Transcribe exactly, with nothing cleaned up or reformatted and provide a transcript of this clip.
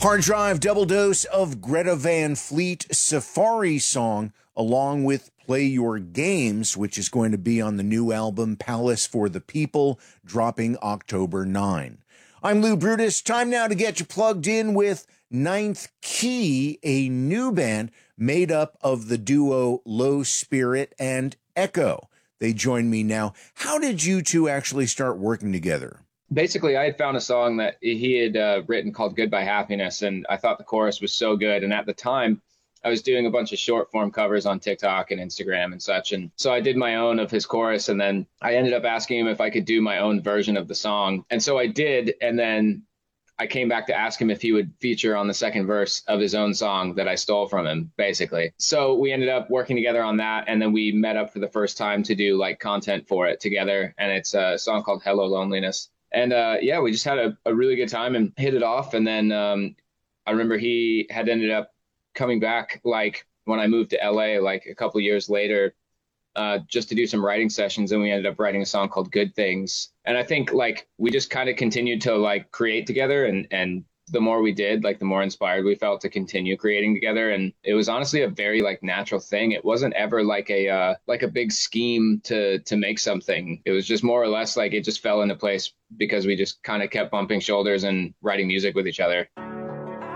Hard Drive double dose of Greta Van Fleet Safari song, along with Play Your Games, which is going to be on the new album Palace for the People, dropping October ninth. I'm Lou Brutus. Time now to get you plugged in with Ninth Key, a new band made up of the duo Low Spirit and Echo. They join me now. How did you two actually start working together? Basically, I had found a song that he had uh, written called Goodbye Happiness, and I thought the chorus was so good. And at the time, I was doing a bunch of short form covers on TikTok and Instagram and such. And so I did my own of his chorus, and then I ended up asking him if I could do my own version of the song. And so I did. And then I came back to ask him if he would feature on the second verse of his own song that I stole from him, basically. So we ended up working together on that. And then we met up for the first time to do like content for it together. And it's a song called Hello Loneliness. And uh, yeah, we just had a, a really good time and hit it off. And then um, I remember he had ended up coming back like when I moved to L A, like a couple years later, uh, just to do some writing sessions. And we ended up writing a song called Good Things. And I think like we just kind of continued to like create together. And, and the more we did, like the more inspired we felt to continue creating together. And it was honestly a very like natural thing. It wasn't ever like a uh, like a big scheme to to make something. It was just more or less like it just fell into place because we just kind of kept bumping shoulders and writing music with each other.